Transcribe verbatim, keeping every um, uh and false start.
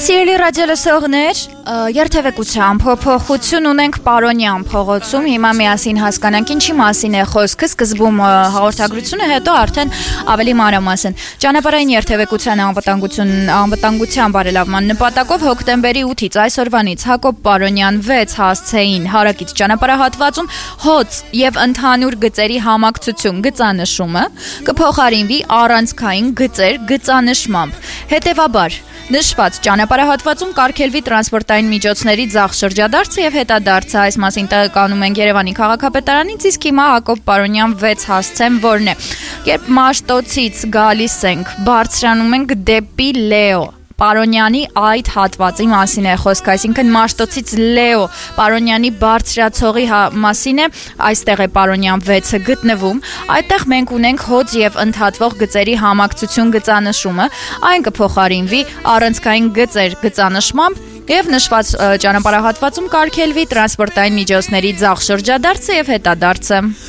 Սիրելի ռադիոլսողներ, երթևեկության փոփոխություն ունենք Պարոնյան փողոցում, հիմա միասին հասկանանք ինչի մասին է խոսքը, սկզբում հաղորդագրությունը, հետո արդեն ավելի մանրամասն։ Ճանապարհային երթևեկության անվտանգություն անվտանգության բարելավման նպատակով հոկտեմբերի ութից այսօրվանից Հակոբ Պարոնյան վեց հասցեին հարակից ճանապարհահատվածում հոծ եւ ընդհանուր գծերի համակցություն գծանշումը կփոխարինվի առանցքային գծեր գծանշմամբ։ Հետևաբար նշված ճանապարհահատվածում կարգելվի տրանսպորտային միջոցների ձախ շրջադարձը եւ հետադարձը, այս մասին տեղեկանում ենք Երևանի քաղաքապետարանից, իսկ հիմա Հակոբ Պարոնյան վեց հասցեն որն է։ Երբ Մաշտոցից գալիս ենք, բարձրանում ենք դեպի Լեո Պարոնյանի այդ հատվածի մասին է խոսքը, այսինքն Մաշտոցից Լեո Պարոնյանի բարձրացողի մասին է, այստեղ է Պարոնյան վեցը գտնվում, այդտեղ մենք ունենք հոծ եւ ընդհատվող գծերի համակցություն գծանշումը, այն կփոխարինվի առանցքային գծեր գծանշմամբ եւ նշված ճանապարհահատվածում կարգելվի տրանսպորտային միջոցների ձախ շրջադարձը եւ հետադարձը։